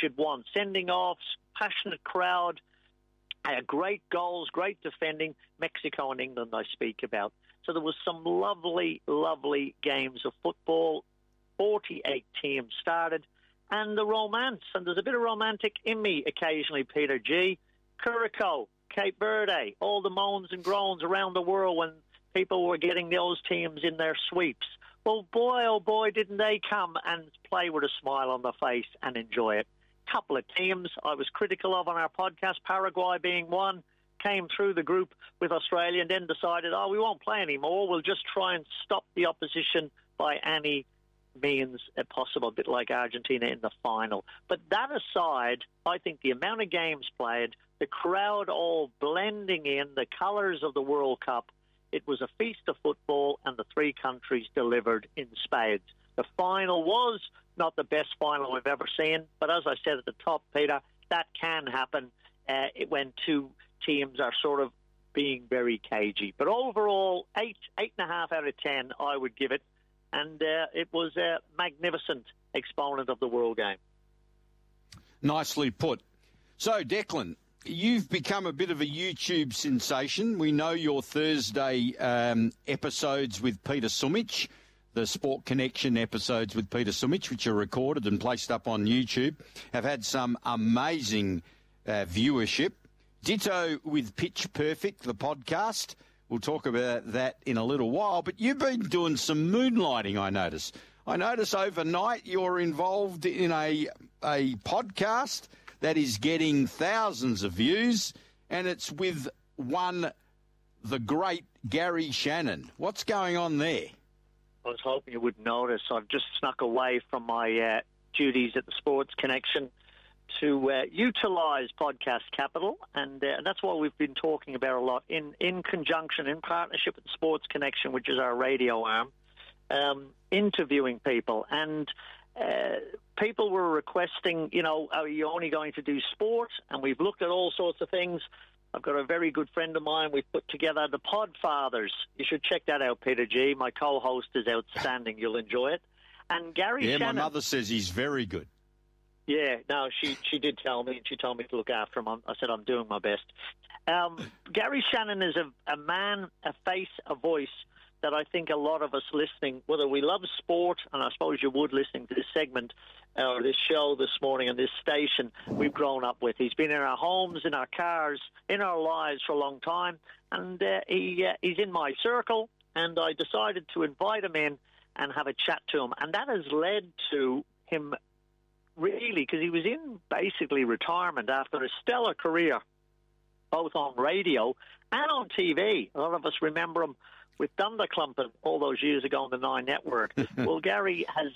you'd want. Sending offs, passionate crowd, great goals, great defending. Mexico and England I speak about. So there was some lovely, lovely games of football. 48 teams started. And the romance, and there's a bit of romantic in me occasionally, Peter G. Curacao, Cape Verde, all the moans and groans around the world when people were getting those teams in their sweeps. Well, boy, oh boy, didn't they come and play with a smile on their face and enjoy it. Couple of teams I was critical of on our podcast, Paraguay being one, came through the group with Australia and then decided, we won't play anymore. We'll just try and stop the opposition by any means possible, a bit like Argentina in the final. But that aside, I think the amount of games played, the crowd all blending in, the colours of the World Cup, it was a feast of football, and the three countries delivered in spades. The final was not the best final we've ever seen, but as I said at the top, Peter, that can happen when two teams are sort of being very cagey. But overall, 8.5 out of 10, I would give it. And it was a magnificent exponent of the World Game. Nicely put. So, Declan, you've become a bit of a YouTube sensation. We know your Thursday episodes with Peter Sumich, the Sport Connection episodes with Peter Sumich, which are recorded and placed up on YouTube, have had some amazing viewership. Ditto with Pitch Perfect, the podcast. We'll talk about that in a little while. But you've been doing some moonlighting, I notice. I notice overnight you're involved in a podcast that is getting thousands of views, and it's with the great Gary Shannon. What's going on there? I was hoping you would notice. I've just snuck away from my duties at the Sports Connection to utilise Podcast Capital, and that's what we've been talking about a lot in conjunction, in partnership with the Sports Connection, which is our radio arm, interviewing people. And people were requesting, are you only going to do sport? And we've looked at all sorts of things. I've got a very good friend of mine. We've put together the Podfathers. You should check that out, Peter G. My co-host is outstanding. You'll enjoy it. And Gary Shannon. My mother says he's very good. Yeah, no, she did tell me, and she told me to look after him. I said I'm doing my best. Gary Shannon is a man, a face, a voice that I think a lot of us listening, whether we love sport, and I suppose you would listening to this segment or this show this morning on this station, we've grown up with. He's been in our homes, in our cars, in our lives for a long time, and he's in my circle, and I decided to invite him in and have a chat to him. And that has led to him really, because he was in basically retirement after a stellar career, both on radio and on TV. A lot of us remember him with Thunderclumping all those years ago on the Nine Network. Well, Gary has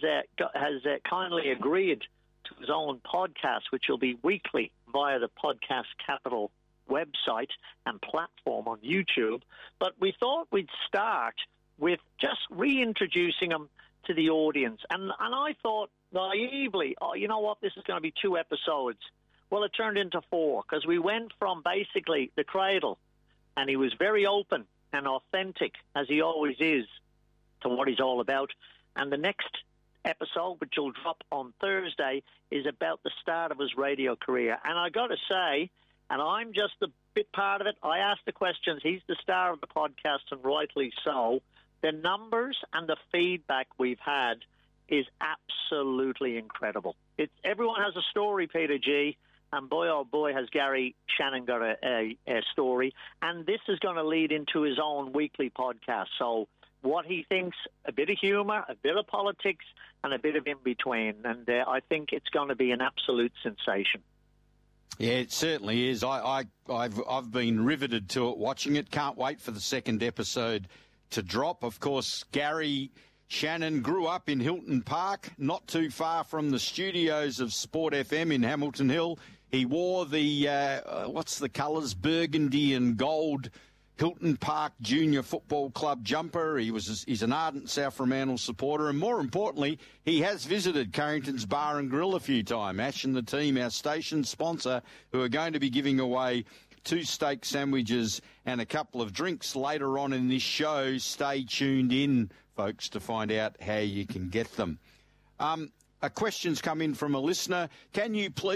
kindly agreed to his own podcast, which will be weekly via the Podcast Capital website and platform on YouTube. But we thought we'd start with just reintroducing him to the audience. And I thought naively, you know what, this is going to be 2 episodes. Well, it turned into 4, because we went from basically the cradle, and he was very open and authentic, as he always is, to what he's all about. And the next episode, which will drop on Thursday, is about the start of his radio career. And I got to say, and I'm just a bit part of it, I asked the questions. He's the star of the podcast, and rightly so. The numbers and the feedback we've had is absolutely incredible. Everyone has a story, Peter G., and boy, oh boy, has Gary Shannon got a story. And this is going to lead into his own weekly podcast. So what he thinks, a bit of humour, a bit of politics, and a bit of in-between. And I think it's going to be an absolute sensation. Yeah, it certainly is. I've been riveted to it, watching it. Can't wait for the second episode to drop. Of course, Gary Shannon grew up in Hilton Park, not too far from the studios of Sport FM in Hamilton Hill. He wore the, what's the colours, burgundy and gold Hilton Park Junior Football Club jumper. He's an ardent South Fremantle supporter, and more importantly, he has visited Carrington's Bar and Grill a few times. Ash and the team, our station sponsor, who are going to be giving away 2 steak sandwiches and a couple of drinks later on in this show. Stay tuned in, folks, to find out how you can get them. A question's come in from a listener. Can you please